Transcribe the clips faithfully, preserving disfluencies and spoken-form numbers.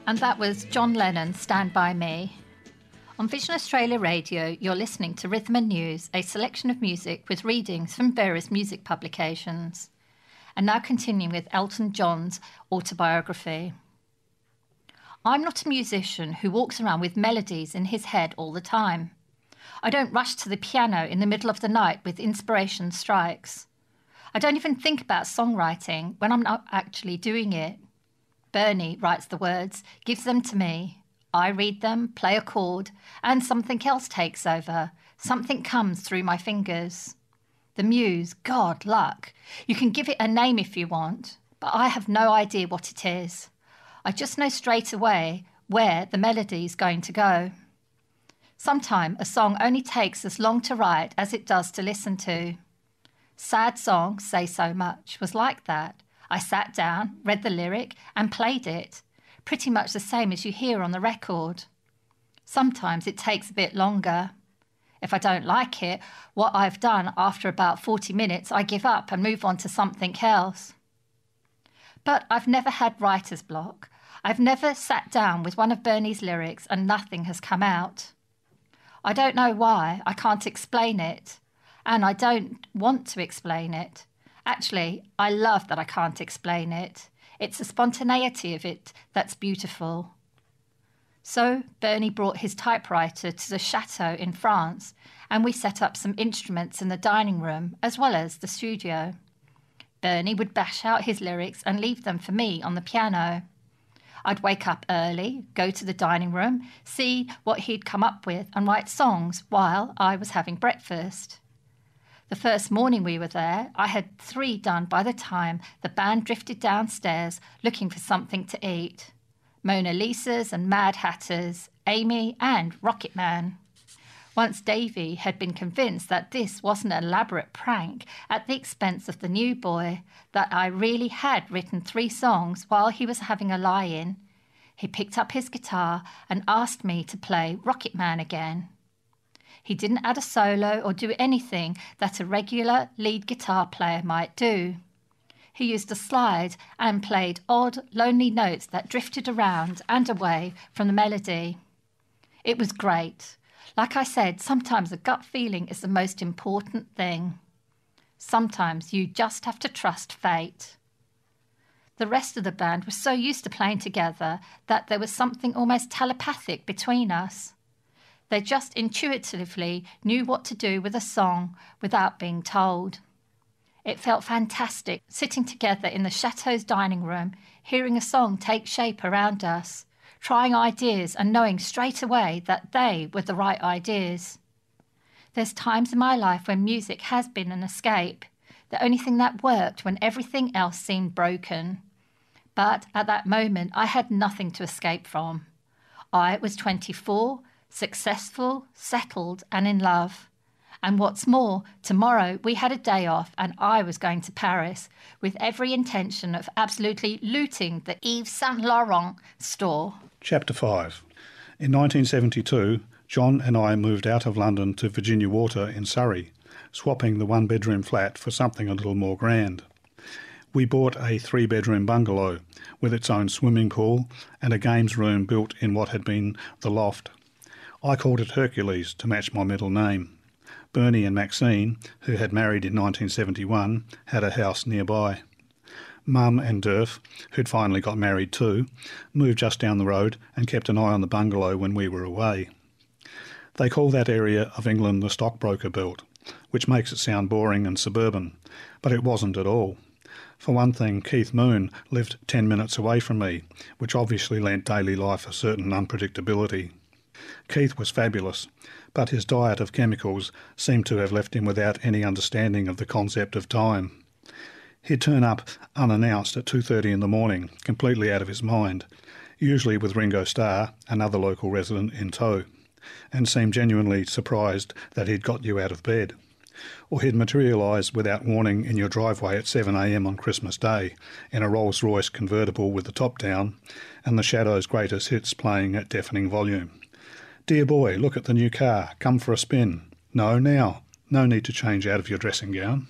And that was John Lennon's Stand By Me. On Vision Australia Radio, you're listening to Rhythm and News, a selection of music with readings from various music publications. And now continuing with Elton John's autobiography. I'm not a musician who walks around with melodies in his head all the time. I don't rush to the piano in the middle of the night with inspiration strikes. I don't even think about songwriting when I'm not actually doing it. Bernie writes the words, gives them to me. I read them, play a chord, and something else takes over. Something comes through my fingers. The muse, God, luck. You can give it a name if you want, but I have no idea what it is. I just know straight away where the melody's going to go. Sometimes a song only takes as long to write as it does to listen to. Sad Songs Say So Much was like that. I sat down, read the lyric, and played it. Pretty much the same as you hear on the record. Sometimes it takes a bit longer. If I don't like it, what I've done after about forty minutes, I give up and move on to something else. But I've never had writer's block. I've never sat down with one of Bernie's lyrics and nothing has come out. I don't know why, I can't explain it, and I don't want to explain it. Actually, I love that I can't explain it. It's the spontaneity of it that's beautiful. So Bernie brought his typewriter to the chateau in France, and we set up some instruments in the dining room as well as the studio. Bernie would bash out his lyrics and leave them for me on the piano. I'd wake up early, go to the dining room, see what he'd come up with and write songs while I was having breakfast. The first morning we were there, I had three done by the time the band drifted downstairs looking for something to eat. Mona Lisas and Mad Hatters, Amy and Rocket Man. Once Davy had been convinced that this wasn't an elaborate prank at the expense of the new boy, that I really had written three songs while he was having a lie-in, he picked up his guitar and asked me to play Rocket Man again. He didn't add a solo or do anything that a regular lead guitar player might do. He used a slide and played odd, lonely notes that drifted around and away from the melody. It was great. Like I said, sometimes a gut feeling is the most important thing. Sometimes you just have to trust fate. The rest of the band was so used to playing together that there was something almost telepathic between us. They just intuitively knew what to do with a song without being told. It felt fantastic sitting together in the chateau's dining room, hearing a song take shape around us, trying ideas and knowing straight away that they were the right ideas. There's times in my life when music has been an escape, the only thing that worked when everything else seemed broken. But at that moment, I had nothing to escape from. I was twenty-four, successful, settled and in love. And what's more, tomorrow we had a day off and I was going to Paris with every intention of absolutely looting the Yves Saint Laurent store. Chapter five. In nineteen seventy-two, John and I moved out of London to Virginia Water in Surrey, swapping the one-bedroom flat for something a little more grand. We bought a three-bedroom bungalow with its own swimming pool and a games room built in what had been the loft. I called it Hercules to match my middle name. Bernie and Maxine, who had married in nineteen seventy-one, had a house nearby. Mum and Durf, who'd finally got married too, moved just down the road and kept an eye on the bungalow when we were away. They call that area of England the stockbroker belt, which makes it sound boring and suburban, but it wasn't at all. For one thing, Keith Moon lived ten minutes away from me, which obviously lent daily life a certain unpredictability. Keith was fabulous, but his diet of chemicals seemed to have left him without any understanding of the concept of time. He'd turn up unannounced at two thirty in the morning, completely out of his mind, usually with Ringo Starr, another local resident, in tow, and seem genuinely surprised that he'd got you out of bed. Or he'd materialise without warning in your driveway at seven a m on Christmas Day in a Rolls-Royce convertible with the top down and the Shadow's greatest hits playing at deafening volume. "Dear boy, look at the new car. Come for a spin." "No, now. No need to change out of your dressing gown."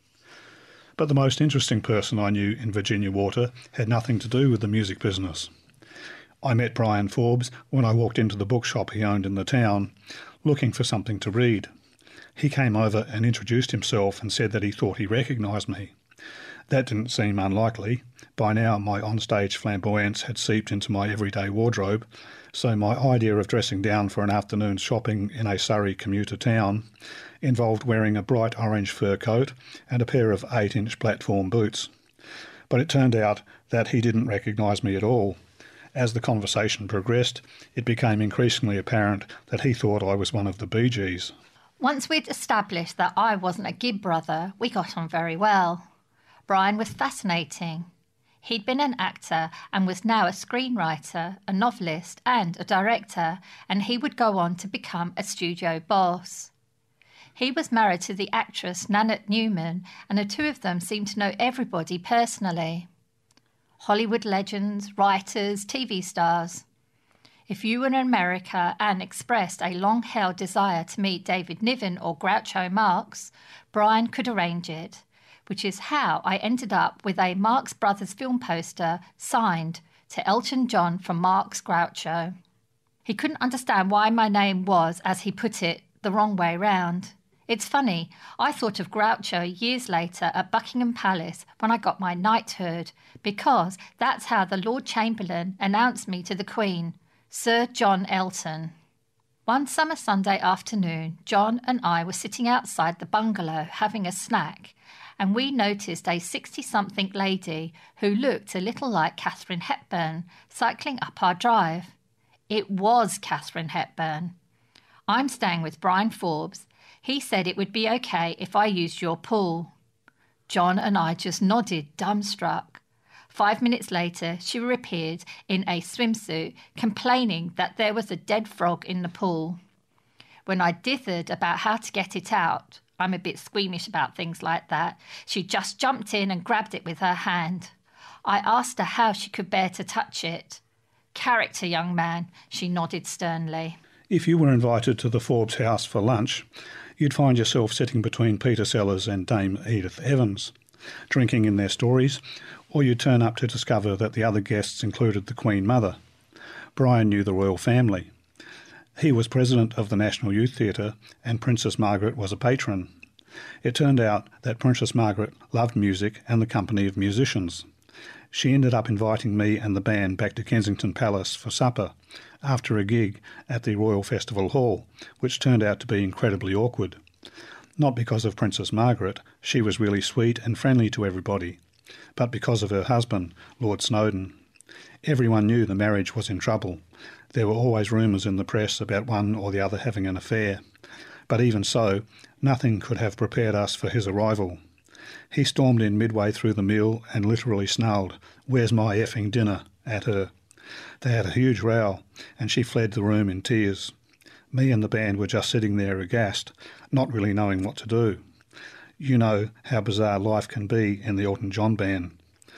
But the most interesting person I knew in Virginia Water had nothing to do with the music business. I met Brian Forbes when I walked into the bookshop he owned in the town, looking for something to read. He came over and introduced himself and said that he thought he recognised me. That didn't seem unlikely. By now my onstage flamboyance had seeped into my everyday wardrobe, so my idea of dressing down for an afternoon's shopping in a Surrey commuter town involved wearing a bright orange fur coat and a pair of eight-inch platform boots. But it turned out that he didn't recognise me at all. As the conversation progressed, it became increasingly apparent that he thought I was one of the Bee Gees. Once we'd established that I wasn't a Gibb brother, we got on very well. Brian was fascinating. He'd been an actor and was now a screenwriter, a novelist and a director, and he would go on to become a studio boss. He was married to the actress Nanette Newman, and the two of them seemed to know everybody personally. Hollywood legends, writers, T V stars. If you were in America and expressed a long-held desire to meet David Niven or Groucho Marx, Brian could arrange it, which is how I ended up with a Marx Brothers film poster signed to Elton John from Marx Groucho. He couldn't understand why my name was, as he put it, the wrong way round. It's funny, I thought of Groucho years later at Buckingham Palace when I got my knighthood, because that's how the Lord Chamberlain announced me to the Queen, Sir John Elton. One summer Sunday afternoon, John and I were sitting outside the bungalow having a snack, and we noticed a sixty-something lady who looked a little like Katharine Hepburn cycling up our drive. It was Katharine Hepburn. I'm staying with Brian Forbes. He said it would be okay if I used your pool. John and I just nodded, dumbstruck. Five minutes later, she reappeared in a swimsuit, complaining that there was a dead frog in the pool. When I dithered about how to get it out, I'm a bit squeamish about things like that, she just jumped in and grabbed it with her hand. I asked her how she could bear to touch it. Character, young man, she nodded sternly. If you were invited to the Forbes house for lunch, you'd find yourself sitting between Peter Sellers and Dame Edith Evans, drinking in their stories, or you'd turn up to discover that the other guests included the Queen Mother. Brian knew the royal family. He was president of the National Youth Theatre, and Princess Margaret was a patron. It turned out that Princess Margaret loved music and the company of musicians. She ended up inviting me and the band back to Kensington Palace for supper after a gig at the Royal Festival Hall, which turned out to be incredibly awkward. Not because of Princess Margaret, she was really sweet and friendly to everybody, but because of her husband, Lord Snowdon. Everyone knew the marriage was in trouble. There were always rumours in the press about one or the other having an affair. But even so, nothing could have prepared us for his arrival. He stormed in midway through the meal and literally snarled, "Where's my effing dinner?" at her. They had a huge row, and she fled the room in tears. Me and the band were just sitting there aghast, not really knowing what to do. You know how bizarre life can be in the Elton John band.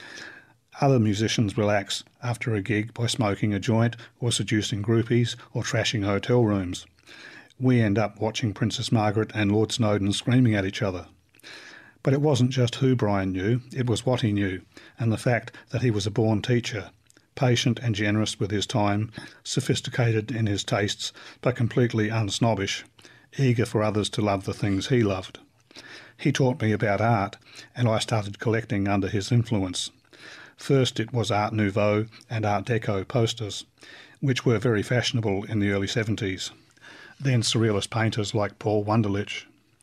Other musicians relax after a gig by smoking a joint or seducing groupies or trashing hotel rooms. We end up watching Princess Margaret and Lord Snowdon screaming at each other. But it wasn't just who Brian knew, it was what he knew, and the fact that he was a born teacher, patient and generous with his time, sophisticated in his tastes, but completely unsnobbish, eager for others to love the things he loved. He taught me about art, and I started collecting under his influence. First it was Art Nouveau and Art Deco posters, which were very fashionable in the early seventies. Then surrealist painters like Paul Wunderlich.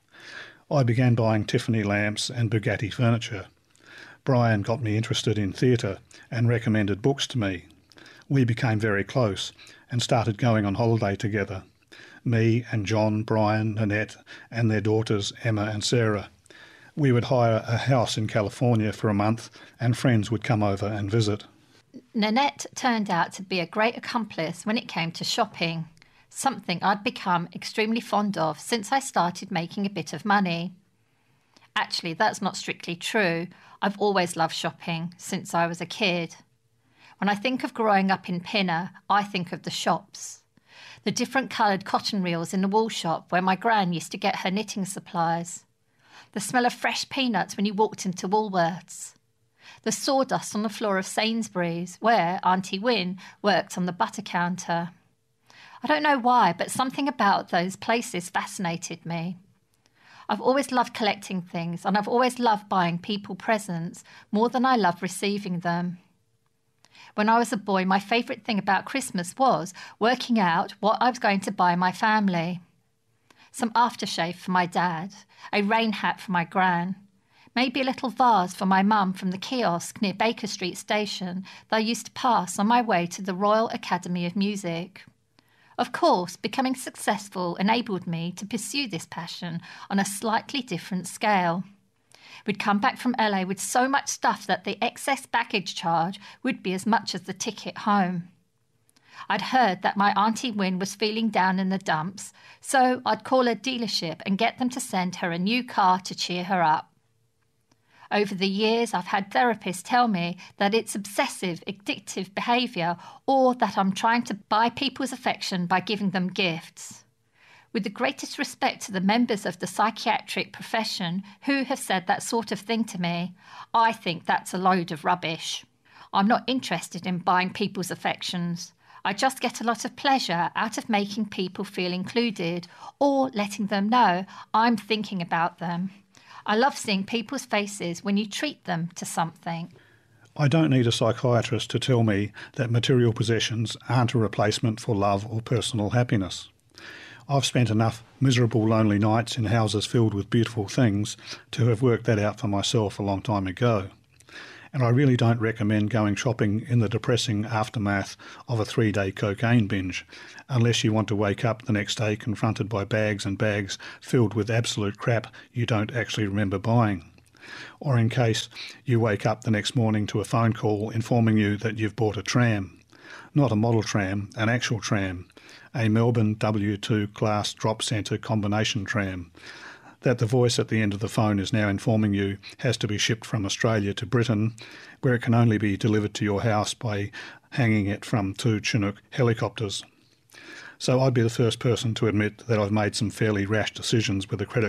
I began buying Tiffany lamps and Bugatti furniture. Brian got me interested in theatre and recommended books to me. We became very close and started going on holiday together. Me and John, Brian, Nanette and their daughters Emma and Sarah. We would hire a house in California for a month and friends would come over and visit. Nanette turned out to be a great accomplice when it came to shopping, something I'd become extremely fond of since I started making a bit of money. Actually, that's not strictly true. I've always loved shopping since I was a kid. When I think of growing up in Pinner, I think of the shops. The different coloured cotton reels in the wool shop where my gran used to get her knitting supplies. The smell of fresh peanuts when you walked into Woolworths. The sawdust on the floor of Sainsbury's, where Auntie Wynne worked on the butter counter. I don't know why, but something about those places fascinated me. I've always loved collecting things, and I've always loved buying people presents more than I love receiving them. When I was a boy, my favourite thing about Christmas was working out what I was going to buy my family. Some aftershave for my dad, a rain hat for my gran, maybe a little vase for my mum from the kiosk near Baker Street Station that I used to pass on my way to the Royal Academy of Music. Of course, becoming successful enabled me to pursue this passion on a slightly different scale. We'd come back from L A with so much stuff that the excess baggage charge would be as much as the ticket home. I'd heard that my Auntie Wynne was feeling down in the dumps, so I'd call a dealership and get them to send her a new car to cheer her up. Over the years, I've had therapists tell me that it's obsessive, addictive behaviour, or that I'm trying to buy people's affection by giving them gifts. With the greatest respect to the members of the psychiatric profession who have said that sort of thing to me, I think that's a load of rubbish. I'm not interested in buying people's affections. I just get a lot of pleasure out of making people feel included or letting them know I'm thinking about them. I love seeing people's faces when you treat them to something. I don't need a psychiatrist to tell me that material possessions aren't a replacement for love or personal happiness. I've spent enough miserable, lonely nights in houses filled with beautiful things to have worked that out for myself a long time ago. And I really don't recommend going shopping in the depressing aftermath of a three-day cocaine binge, unless you want to wake up the next day confronted by bags and bags filled with absolute crap you don't actually remember buying. Or in case you wake up the next morning to a phone call informing you that you've bought a tram. Not a model tram, an actual tram, a Melbourne W two class drop centre combination tram, that the voice at the end of the phone is now informing you has to be shipped from Australia to Britain, where it can only be delivered to your house by hanging it from two Chinook helicopters. So I'd be the first person to admit that I've made some fairly rash decisions with a credit